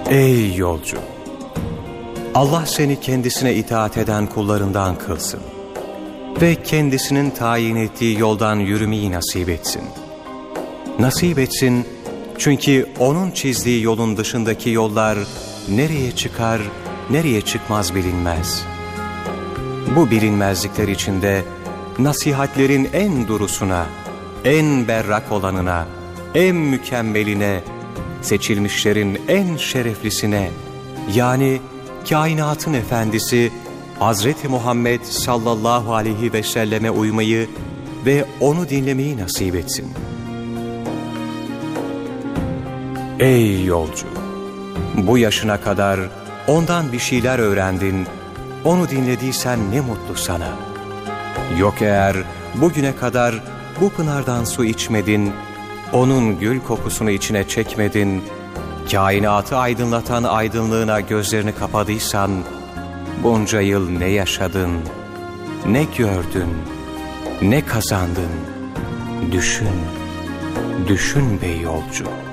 Ey yolcu! Allah seni kendisine itaat eden kullarından kılsın ve kendisinin tayin ettiği yoldan yürümeyi nasip etsin. Nasip etsin çünkü O'nun çizdiği yolun dışındaki yollar nereye çıkar, nereye çıkmaz bilinmez. Bu bilinmezlikler içinde nasihatlerin en durusuna, en berrak olanına, en mükemmeline, seçilmişlerin en şereflisine, yani kainatın efendisi Hazreti Muhammed sallallahu aleyhi ve selleme uymayı ve onu dinlemeyi nasip etsin. Ey yolcu! Bu yaşına kadar ondan bir şeyler öğrendin, onu dinlediysen ne mutlu sana. Yok eğer bugüne kadar bu pınardan su içmedin, onun gül kokusunu içine çekmedin, kainatı aydınlatan aydınlığına gözlerini kapadıysan, bunca yıl ne yaşadın, ne gördün, ne kazandın? Düşün, düşün be yolcu.